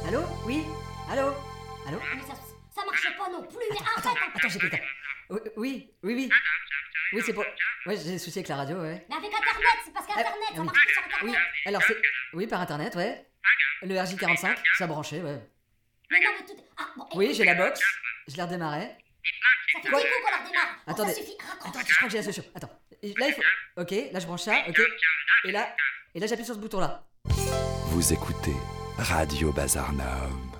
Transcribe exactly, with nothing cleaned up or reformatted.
Allô? Oui? Allô? Allô? Mais ça, ça marche pas non plus, mais Attends, arrête. attends, j'ai quelqu'un. Oui, oui, oui, oui. Oui, c'est pour... Ouais, j'ai des soucis avec la radio, ouais. Mais avec Internet, c'est parce qu'Internet, Ah, ça oui. marche pas sur Oui, Internet. alors c'est... Oui, par internet, ouais. Le R J quarante-cinq, ça branché, ouais. Mais non, mais tout... Ah, bon, Oui, écoute, j'ai la box. Je l'ai redémarré. ça fait Quoi? dix coups qu'on leur démarre. Bon, Attendez. ça suffit, raccroche. Attends, je crois que j'ai la solution. Attends. Et là, il faut... Ok, là, je branche ça, ok. Et là... Et là, j'appuie sur ce bouton-là. Vous écoutez Radio Bazar Naum.